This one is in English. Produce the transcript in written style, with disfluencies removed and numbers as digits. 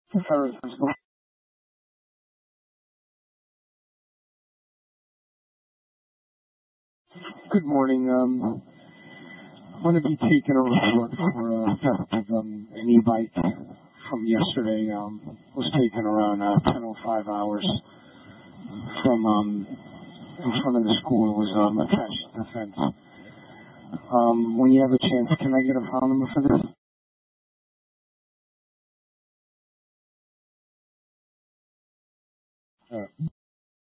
Good morning. I'm going to be taking a report for theft of an e-bike from yesterday. Was taken around 10:05 hours from in front of the school. It was attached to the fence. When you have a chance, can I get a file number for this?